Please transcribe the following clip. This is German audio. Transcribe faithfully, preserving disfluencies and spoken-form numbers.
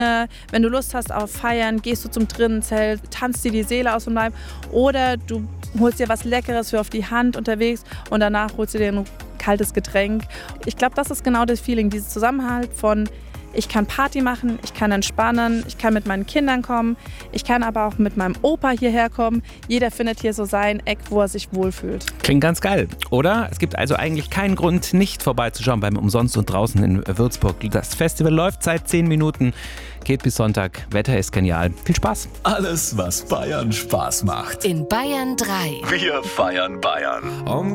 Wenn du Lust hast auf Feiern, gehst du zum Drinnenzelt, tanzt dir die Seele aus dem Leib oder du holst dir was Leckeres für auf die Hand unterwegs und danach holst du dir ein kaltes Getränk. Ich glaube, das ist genau das Feeling, dieses Zusammenhalt von ich kann Party machen, ich kann entspannen, ich kann mit meinen Kindern kommen, ich kann aber auch mit meinem Opa hierher kommen. Jeder findet hier so sein Eck, wo er sich wohlfühlt. Klingt ganz geil, oder? Es gibt also eigentlich keinen Grund, nicht vorbeizuschauen beim Umsonst und draußen in Würzburg. Das Festival läuft seit zehn Minuten, geht bis Sonntag. Wetter ist genial. Viel Spaß. Alles, was Bayern Spaß macht. In Bayern drei. Wir feiern Bayern.